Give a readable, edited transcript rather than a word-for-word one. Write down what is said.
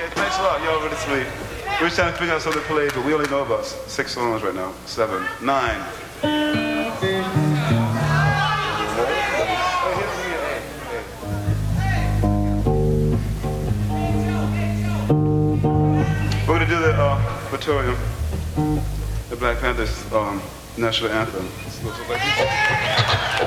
Okay, thanks a lot. Y'all really sweet. We're just trying to figure out something to play, but we only know about 6 songs right now. 7, 9. We're gonna do the Victoria, the Black Panthers national anthem.